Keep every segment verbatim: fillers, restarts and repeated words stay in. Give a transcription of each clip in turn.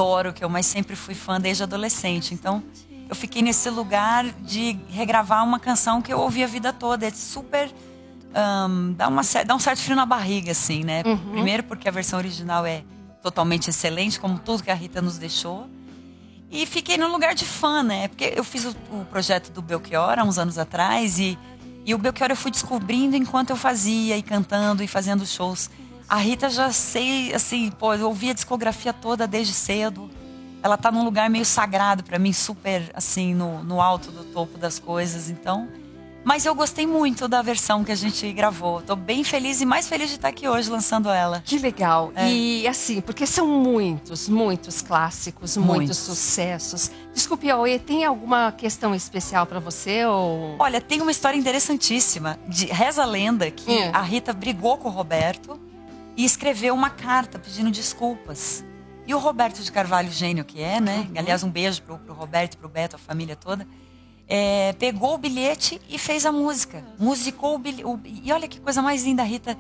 adoro, que eu mais sempre fui fã desde adolescente. Então, eu fiquei nesse lugar de regravar uma canção que eu ouvi a vida toda. É super... Um, dá, uma, dá um certo frio na barriga, assim, né? Uhum. Primeiro porque a versão original é totalmente excelente, como tudo que a Rita nos deixou. E fiquei no lugar de fã, né? Porque eu fiz o, o projeto do Belchior há uns anos atrás e, e o Belchior eu fui descobrindo enquanto eu fazia e cantando e fazendo shows. A Rita já sei, assim, pô, eu ouvi a discografia toda desde cedo. Ela tá num lugar meio sagrado pra mim, super, assim, no, no alto do topo das coisas, então... Mas eu gostei muito da versão que a gente gravou. Tô bem feliz e mais feliz de estar aqui hoje lançando ela. Que legal. É. E assim, porque são muitos, muitos clássicos, muitos, Muitos. sucessos. Desculpe, Aue, tem alguma questão especial pra você? Ou... Olha, tem uma história interessantíssima. De, reza a lenda que Hum. a Rita brigou com o Roberto e escreveu uma carta pedindo desculpas. E o Roberto de Carvalho, gênio que é, né? Uhum. Aliás, um beijo pro, pro Roberto, pro Beto, a família toda. É, pegou o bilhete e fez a música. Musicou o bilhete. E olha que coisa mais linda, Rita.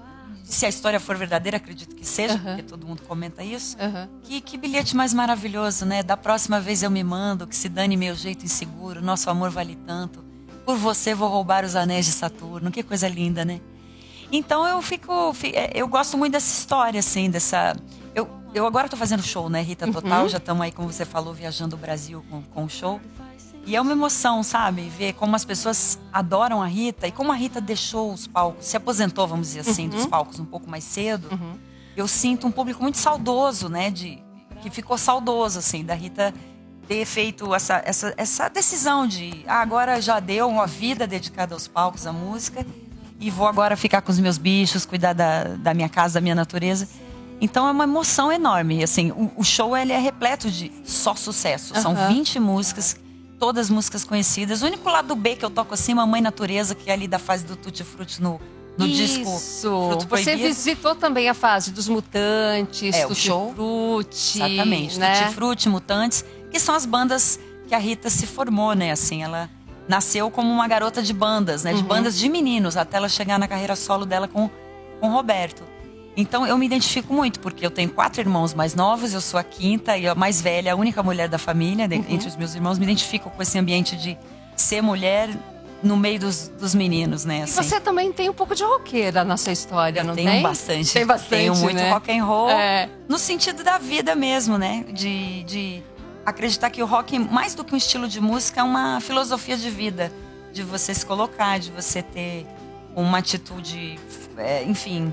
Se a história for verdadeira, acredito que seja, Uhum. porque todo mundo comenta isso. Uhum. Que, que bilhete mais maravilhoso, né? Da próxima vez eu me mando, que se dane meu jeito inseguro, nosso amor vale tanto. Por você vou roubar os anéis de Saturno. Que coisa linda, né? Então eu fico. Eu gosto muito dessa história, assim, dessa. Eu, eu agora tô fazendo show, né, Rita Total? Uhum. Já estamos aí, como você falou, viajando o Brasil com, com o show. E é uma emoção, sabe? Ver como as pessoas adoram a Rita e como a Rita deixou os palcos, se aposentou, vamos dizer assim, Uhum. dos palcos um pouco mais cedo. Uhum. Eu sinto um público muito saudoso, né? De, que ficou saudoso, assim, da Rita ter feito essa, essa, essa decisão de ah, agora já deu uma vida dedicada aos palcos, à música, e vou agora ficar com os meus bichos, cuidar da, da minha casa, da minha natureza. Então é uma emoção enorme. Assim, o, o show ele é repleto de só sucesso. São Uhum. vinte músicas. Todas músicas conhecidas. O único lado B que eu toco assim, Mamãe Natureza, que é ali da fase do Tutti Frutti no, no disco Isso. Fruto Você Proibido. visitou também a fase dos Mutantes, É, o Tutti show. Frutti, Exatamente. né? Tutti Frutti, Mutantes, que são as bandas que a Rita se formou, né? Assim, ela nasceu como uma garota de bandas, né? De Uhum. bandas de meninos, até ela chegar na carreira solo dela com, com o Roberto. Então eu me identifico muito, porque eu tenho quatro irmãos mais novos, eu sou a quinta e a mais velha, a única mulher da família, de, Uhum. entre os meus irmãos. Me identifico com esse ambiente de ser mulher no meio dos, dos meninos, né? E Assim. você também tem um pouco de roqueira na sua história, não tenho tem? bastante. Tem bastante, Tenho muito né? rock and roll, É. no sentido da vida mesmo, né? De, de acreditar que o rock, mais do que um estilo de música, é uma filosofia de vida. De você se colocar, de você ter uma atitude, é, enfim...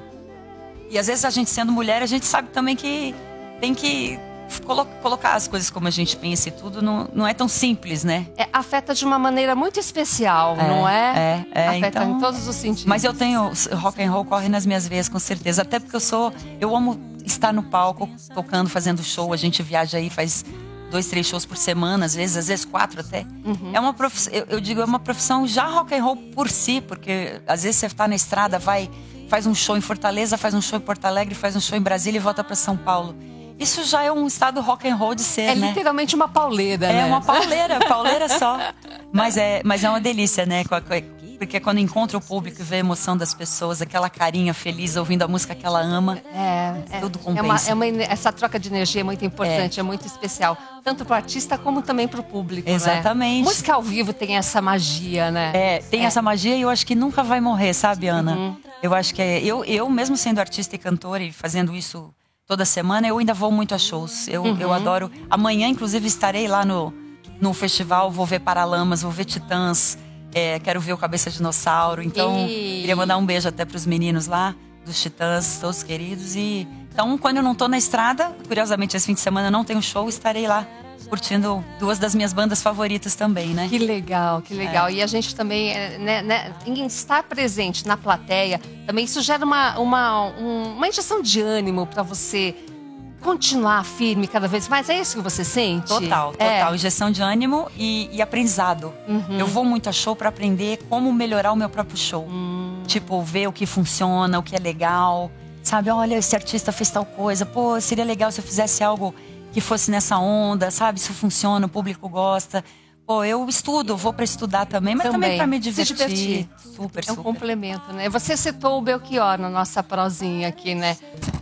E às vezes a gente sendo mulher, a gente sabe também que tem que colo colocar as coisas como a gente pensa e tudo. Não, não é tão simples, né? É, afeta de uma maneira muito especial, É, não é? é, é, Afeta então- em todos os sentidos. Mas eu tenho... Rock and roll corre nas minhas veias, com certeza. Até porque eu sou... Eu amo estar no palco, tocando, fazendo show. A gente viaja aí, faz dois, três shows por semana. Às vezes, às vezes quatro até. Uhum. É uma profissão... Eu, eu digo, é uma profissão já rock and roll por si. Porque às vezes você tá na estrada, vai... Faz um show em Fortaleza, faz um show em Porto Alegre, faz um show em Brasília e volta para São Paulo. Isso já é um estado rock and roll de ser, É né? literalmente uma pauleira, É né? uma pauleira, pauleira só. Mas é, mas é uma delícia, né? Porque quando encontra o público e vê a emoção das pessoas, aquela carinha feliz ouvindo a música que ela ama, É, é, tudo é uma, compensa. é uma, essa troca de energia é muito importante, é, é muito especial. Tanto para o artista como também para o público, Exatamente. né? Música ao vivo tem essa magia, né? É, tem essa magia e eu acho que nunca vai morrer, sabe, Ana? Uhum. Eu acho que é. Eu, eu, mesmo sendo artista e cantora e fazendo isso toda semana, eu ainda vou muito a shows. Eu, Uhum. eu adoro. Amanhã, inclusive, estarei lá no, no festival, vou ver Paralamas, vou ver Titãs, é, quero ver o Cabeça Dinossauro. Então, E- queria mandar um beijo até pros meninos lá, dos Titãs, todos queridos. E então, quando eu não tô na estrada, curiosamente, esse fim de semana não tem um show, estarei lá curtindo duas das minhas bandas favoritas também, né? Que legal, que legal. E a gente também, é, né, né, em estar presente na plateia, também isso gera uma, uma, um- uma injeção de ânimo para você continuar firme cada vez mais. É isso que você sente? Total, É. total. Injeção de ânimo e, e aprendizado. Uhum. Eu vou muito a show pra aprender como melhorar o meu próprio show. Hum. Tipo, ver o que funciona, o que é legal. Sabe, olha, esse artista fez tal coisa. Pô, seria legal se eu fizesse algo que fosse nessa onda, sabe? Isso funciona, o público gosta. Pô, eu estudo, vou pra estudar também, mas também, Também. pra me Se divertir. divertir. Super, É um super. complemento, né? Você citou o Belchior na nossa prosinha aqui, né?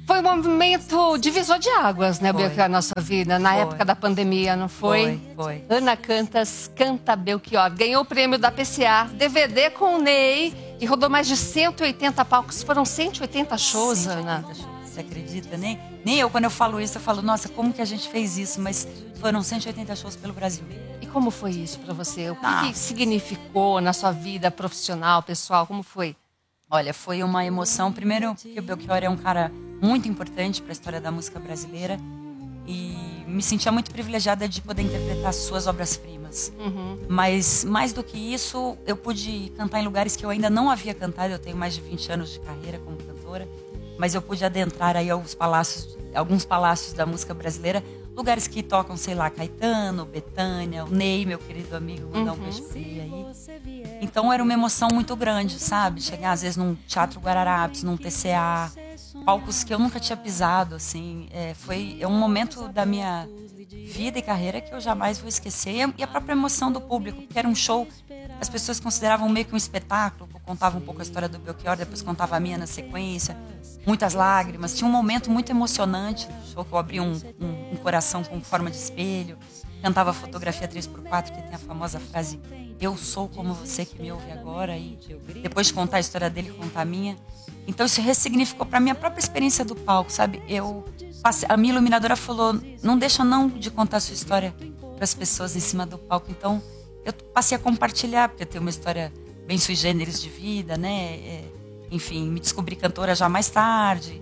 Foi um momento divisor de águas, né, Foi. Belchior, na nossa vida, na Foi. época da pandemia, não foi? Foi, foi. Ana Cantas canta Belchior. Ganhou o prêmio da P C A, D V D com o Ney e rodou mais de cento e oitenta palcos. Foram cento e oitenta shows, cento e oitenta Ana. shows, você acredita? Nem, nem eu, quando eu falo isso, eu falo, nossa, como que a gente fez isso? Mas foram cento e oitenta shows pelo Brasil. E como foi isso pra você? O que, Ah. que significou na sua vida profissional, pessoal? Como foi? Olha, foi uma emoção. Primeiro, porque o Belchior é um cara muito importante para a história da música brasileira. E me sentia muito privilegiada de poder interpretar suas obras-primas. Uhum. Mas, mais do que isso, eu pude cantar em lugares que eu ainda não havia cantado. Eu tenho mais de vinte anos de carreira como cantora. Mas eu pude adentrar aí alguns palácios, alguns palácios da música brasileira. Lugares que tocam, sei lá, Caetano, Bethânia, o Ney, meu querido amigo, vou dar um beijo pro Ney aí. Então era uma emoção muito grande, sabe? Chegar às vezes num Teatro Guararapes, num T C A, palcos que eu nunca tinha pisado, assim. É, foi é um momento da minha vida e carreira que eu jamais vou esquecer. E a, e a própria emoção do público, porque era um show, as pessoas consideravam meio que um espetáculo. Eu contava um pouco a história do Belchior, depois contava a minha na sequência. Muitas lágrimas. Tinha um momento muito emocionante no show, que eu abri um, um, um coração com forma de espelho. Cantava fotografia três por quatro, que tem a famosa frase "Eu sou como você que me ouve agora", e depois de contar a história dele, contar a minha. Então isso ressignificou para mim a própria experiência do palco, sabe? Eu passei, a minha iluminadora falou, não deixa não de contar a sua história para as pessoas em cima do palco. Então eu passei a compartilhar, porque eu tenho uma história bem sui generis de vida, né? É, enfim, me descobri cantora já mais tarde.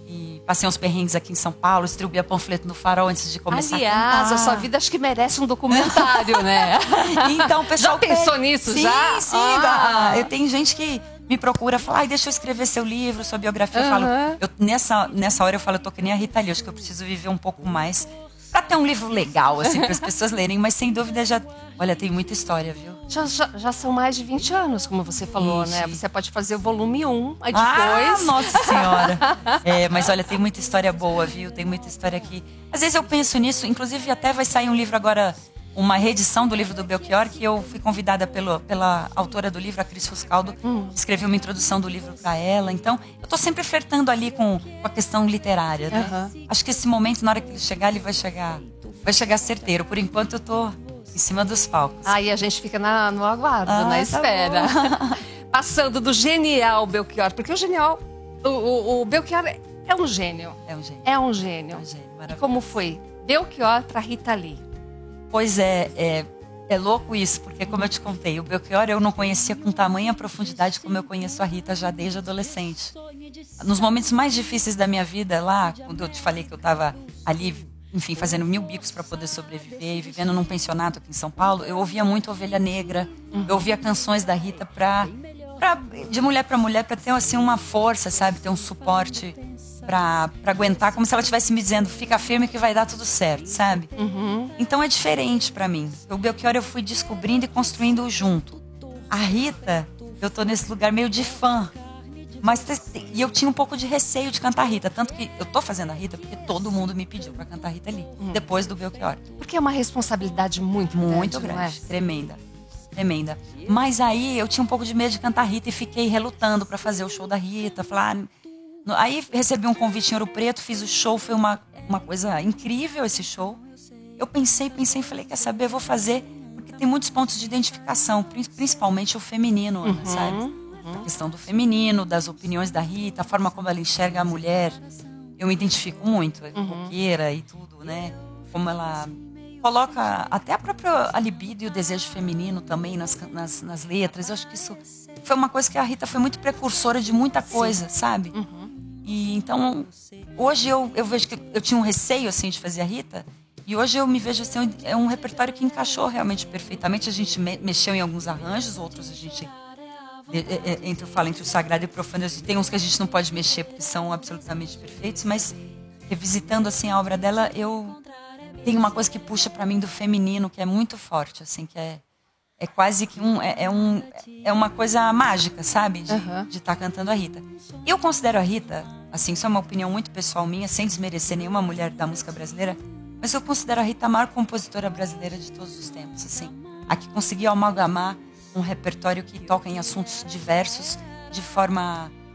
E passei uns perrengues aqui em São Paulo, distribuía panfleto no Farol antes de começar Aliás, a cantar. a sua vida acho que merece um documentário, né? Então, o pessoal... Já pensou pede- nisso, sim, já? Sim, Ah. ah. Eu tenho gente que me procura, fala, ai, deixa eu escrever seu livro, sua biografia. Eu Aham. falo, eu, nessa, nessa hora eu falo, eu tô que nem a Rita Lee, acho que eu preciso viver um pouco mais pra ter um livro legal, assim, para as pessoas lerem. Mas sem dúvida já... Olha, tem muita história, viu? Já, já, já são mais de vinte anos, como você falou, Ixi. né? Você pode fazer o volume um, aí Ah, depois... nossa senhora. É, mas olha, tem muita história boa, viu? Tem muita história aqui. Às vezes eu penso nisso, inclusive até vai sair um livro agora, uma reedição do livro do Belchior, que eu fui convidada pelo, pela autora do livro, a Cris Fuscaldo, Hum. escrevi uma introdução do livro para ela. Então, eu tô sempre flertando ali com, com a questão literária, né? Aham. Acho que esse momento, na hora que ele chegar, ele vai chegar, vai chegar certeiro. Por enquanto, eu tô em cima dos palcos. Aí a gente fica na, no aguardo, Ah, na tá espera. Passando do genial Belchior, porque o genial, o, o, o Belchior é um gênio. É um gênio. É um gênio. É um gênio, E maravilhoso. como foi? Belchior para Rita Lee. Pois é, é, é louco isso, porque como eu te contei, o Belchior eu não conhecia com tamanha profundidade como eu conheço a Rita já desde adolescente. Nos momentos mais difíceis da minha vida, lá, quando eu te falei que eu estava ali, enfim, fazendo mil bicos para poder sobreviver e vivendo num pensionato aqui em São Paulo, eu ouvia muito Ovelha Negra, eu ouvia canções da Rita pra, pra, de mulher para mulher, para ter assim, uma força, sabe, ter um suporte para aguentar, como se ela estivesse me dizendo, fica firme que vai dar tudo certo, sabe? Uhum. Então é diferente pra mim. O Belchior eu fui descobrindo e construindo junto. A Rita, eu tô nesse lugar meio de fã. Mas e eu tinha um pouco de receio de cantar a Rita, tanto que eu tô fazendo a Rita porque todo mundo me pediu pra cantar a Rita ali, depois do Belchior. Porque é uma responsabilidade muito, Muito grande, grande, não é? tremenda. Tremenda. Mas aí eu tinha um pouco de medo de cantar a Rita e fiquei relutando pra fazer o show da Rita, falar, ah, aí recebi um convite em Ouro Preto, fiz o show, foi uma, uma coisa incrível esse show. Eu pensei, pensei e falei, quer saber, eu vou fazer, porque tem muitos pontos de identificação, principalmente o feminino, Ana, Uhum, sabe? uhum. A questão do feminino, das opiniões da Rita, a forma como ela enxerga a mulher. Eu me identifico muito, é Uhum. roqueira e tudo, né? Como ela coloca até a própria a libido e o desejo feminino também nas, nas, nas letras. Eu acho que isso foi uma coisa que a Rita foi muito precursora de muita coisa, sabe? Uhum. E então, hoje eu, eu vejo que eu tinha um receio, assim, de fazer a Rita. E hoje eu me vejo assim, é um repertório que encaixou realmente perfeitamente. A gente me, mexeu em alguns arranjos, outros a gente... É, é, entre, eu falo entre o sagrado e o profano, tem uns que a gente não pode mexer porque são absolutamente perfeitos, mas revisitando assim a obra dela, eu tenho uma coisa que puxa para mim do feminino, que é muito forte, assim, que é, é quase que um é, é um é uma coisa mágica, sabe, de Uhum. de estar cantando a Rita. Eu considero a Rita, assim, isso é uma opinião muito pessoal minha, sem desmerecer nenhuma mulher da música brasileira, mas eu considero a Rita a maior compositora brasileira de todos os tempos, assim, a que conseguiu amalgamar um repertório que toca em assuntos diversos de forma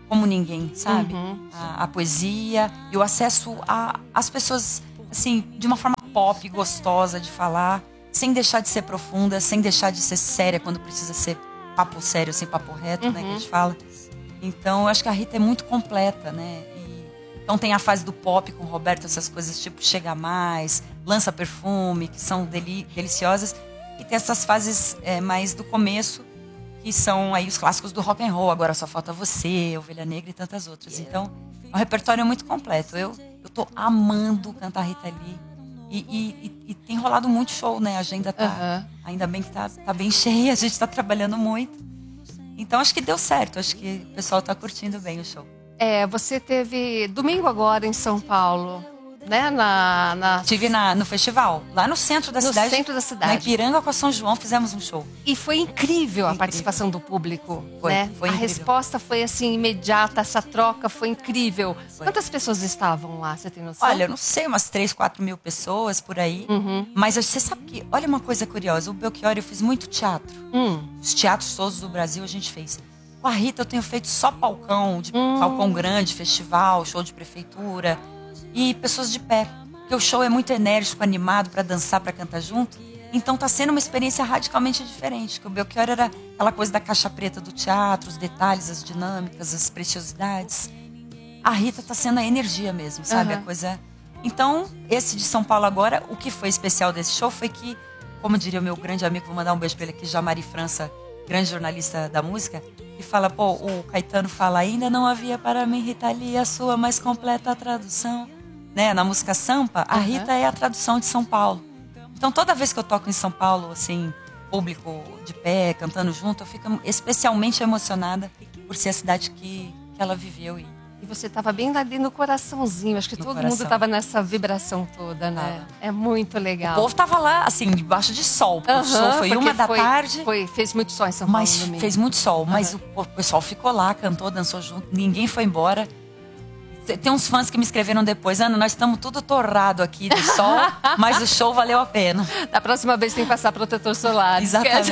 como ninguém, sabe? Uhum. A, a poesia e o acesso às pessoas, assim, de uma forma pop, gostosa de falar, sem deixar de ser profunda, sem deixar de ser séria quando precisa ser papo sério, sem papo reto, uhum. né, que a gente fala. Então, eu acho que a Rita é muito completa, né? E, então tem a fase do pop com o Roberto, essas coisas tipo Chega Mais, Lança Perfume, que são deli deliciosas. E tem essas fases é, mais do começo, que são aí os clássicos do rock and roll. Agora Só Falta Você, Ovelha Negra e tantas outras. Então, é um repertório muito completo. Eu, eu tô amando cantar Rita Lee. E, e, e, e tem rolado muito show, né? A agenda tá... Uhum. Ainda bem que tá, tá bem cheia, a gente tá trabalhando muito. Então, acho que deu certo. Acho que o pessoal tá curtindo bem o show. É, você teve domingo agora em São Paulo, né? Na, na... Estive na, no festival, lá no centro da no cidade. centro da cidade. Na Ipiranga com a São João, fizemos um show. E foi incrível a Incrível. participação do público, Foi, né? foi a incrível. resposta foi assim imediata, essa troca foi incrível. Foi. Quantas pessoas estavam lá, você tem noção? Olha, eu não sei, umas três, quatro mil pessoas por aí. Uhum. Mas você sabe que, olha uma coisa curiosa, o Belchior, eu fiz muito teatro. Hum. Os teatros todos do Brasil a gente fez. Com a Rita eu tenho feito só palcão, de Hum. palcão grande, festival, show de prefeitura. E pessoas de pé. Porque o show é muito enérgico, animado, para dançar, para cantar junto. Então tá sendo uma experiência radicalmente diferente. Que o Belchior era aquela coisa da caixa preta do teatro, os detalhes, as dinâmicas, as preciosidades. A Rita tá sendo a energia mesmo, sabe? Uhum. A coisa... Então, esse de São Paulo agora, o que foi especial desse show foi que, como diria o meu grande amigo, vou mandar um beijo pra ele aqui, Jamari França, grande jornalista da música, e fala, pô, o Caetano fala, ainda não havia para mim, Rita Lee, a sua mais completa tradução. Né? Na música Sampa, a Uhum. Rita é a tradução de São Paulo. Então, toda vez que eu toco em São Paulo, assim, público de pé, cantando junto, eu fico especialmente emocionada por ser a cidade que, que ela viveu. E, E você estava bem lá dentro no coraçãozinho. Acho que No todo coração. mundo estava nessa vibração toda, né? Tava. É muito o legal. povo tava lá, assim, debaixo de sol. O Aham, show foi porque uma da foi- tarde. Foi, fez muito sol em São Paulo. Mas domingo. fez muito sol, mas o, o pessoal ficou lá, cantou, dançou junto, ninguém foi embora. Te- Tem uns fãs que me escreveram depois, Ana, nós estamos tudo torrado aqui de sol, mas o show valeu a pena. Da próxima vez tem que passar protetor solar. Exatamente.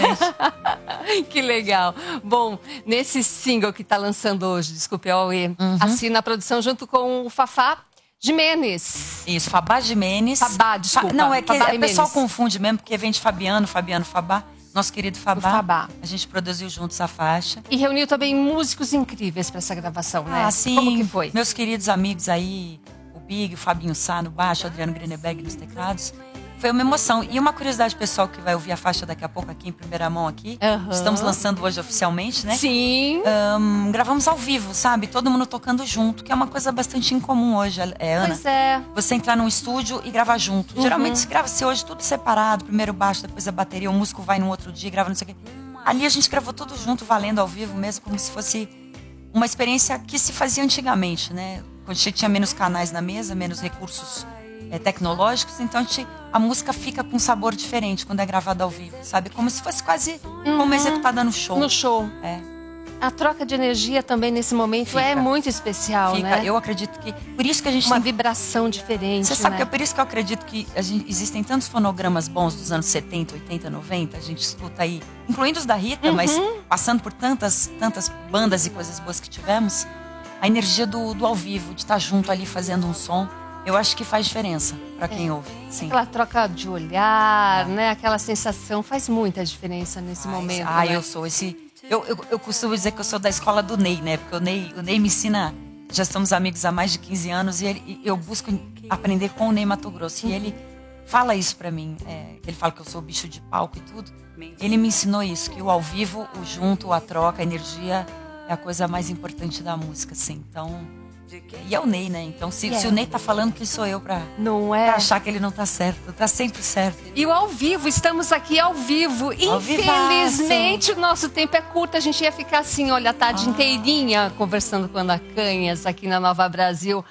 Que legal. Bom, nesse single que está lançando hoje, desculpe, Aue, Uhum. assina a produção junto com o Fafá Jimenez. Isso, Fabá Jimenez. Fabá, desculpa. Fa- Não, é que Fabá o Jimenez. pessoal confunde mesmo, porque vem de Fabiano, Fabiano Fabá, nosso querido Fabá. O Fabá. A gente produziu juntos a faixa. E reuniu também músicos incríveis para essa gravação, né? Ah, sim. Como que foi? Meus queridos amigos aí, o Big, o Fabinho Sá no baixo, o Adriano Greneberg nos teclados. Foi uma emoção. E uma curiosidade pessoal que vai ouvir a faixa daqui a pouco aqui, em primeira mão aqui. Aham. Estamos lançando hoje oficialmente, né? Sim. Ahn, gravamos ao vivo, sabe? Todo mundo tocando junto, que é uma coisa bastante incomum hoje, é, Ana. Pois é. Você entrar num estúdio e gravar junto. Geralmente se grava-se hoje tudo separado. Primeiro o baixo, depois a bateria, o músico vai num outro dia, grava não sei o quê. Ali a gente gravou tudo junto, valendo ao vivo mesmo, como se fosse uma experiência que se fazia antigamente, né? Quando a gente tinha menos canais na mesa, menos recursos é, tecnológicos, então a, gente, a música fica com um sabor diferente quando é gravada ao vivo, sabe? Como se fosse quase como executada no show. No show. É. A troca de energia também nesse momento Fica. é muito especial, Fica, né? eu acredito que... Por isso que a gente Uma tem vibração diferente, Você sabe né? que é por isso que eu acredito que a gente, existem tantos fonogramas bons dos anos setenta, oitenta, noventa. A gente escuta aí, incluindo os da Rita, Uhum. mas passando por tantas, tantas bandas e coisas boas que tivemos. A energia do, do ao vivo, de estar junto ali fazendo um som, eu acho que faz diferença para quem ouve. Sim. Aquela troca de olhar, né? Aquela sensação faz muita diferença nesse Mas, momento. Ah, né? eu sou esse... Eu, eu, eu costumo dizer que eu sou da escola do Ney, né? Porque o Ney, o Ney me ensina... Já estamos amigos há mais de quinze anos e, ele, e eu busco aprender com o Ney Mato Grosso. E ele fala isso pra mim. É, ele fala que eu sou bicho de palco e tudo. Ele me ensinou isso, que o ao vivo, o junto, a troca, a energia é a coisa mais importante da música, assim. Então... E é o Ney, né? Então, se, É. se o Ney tá falando, quem sou eu pra, Não é? pra achar que ele não tá certo? Tá sempre certo. E o ao vivo, estamos aqui ao vivo. Ao Infelizmente, o nosso tempo é curto. A gente ia ficar assim, olha, a tarde Ah. inteirinha conversando com a Ana Canhas aqui na Nova Brasil.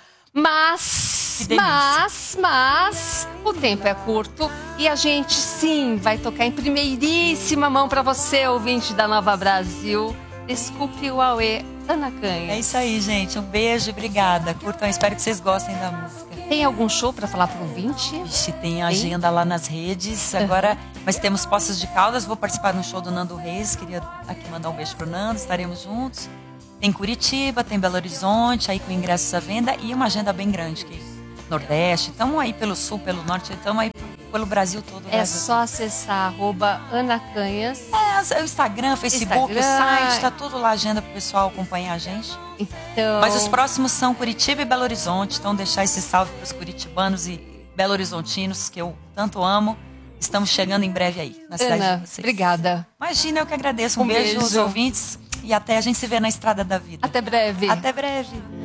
Mas, Que delícia. mas, mas, o tempo é curto e a gente sim vai tocar em primeiríssima mão para você, ouvinte da Nova Brasil. Desculpe o Aue, Ana É Canhas. isso aí, gente. Um beijo e obrigada. Curtam, espero que vocês gostem da música. Tem algum show para falar pro ouvinte? Vixe, tem a agenda lá nas redes. Agora, mas temos Poços de Caldas. Vou participar no show do Nando Reis. Queria aqui mandar um beijo pro Nando. Estaremos juntos. Tem Curitiba, tem Belo Horizonte, aí com ingressos à venda e uma agenda bem grande, que Nordeste. Estamos aí pelo Sul, pelo Norte, estamos aí pelo Brasil todo. É só acessar arroba Ana Canhas. É, o Instagram, Facebook, Instagram. o site, tá tudo lá, agenda pro pessoal acompanhar a gente. Então... Mas os próximos são Curitiba e Belo Horizonte, então deixar esse salve pros curitibanos e belo-horizontinos, que eu tanto amo. Estamos chegando em breve aí, na cidade Ana, de vocês. obrigada. Imagina, eu que agradeço. Um, Um beijo, beijo aos ouvintes e até a gente se vê na estrada da vida. Até breve. Até breve.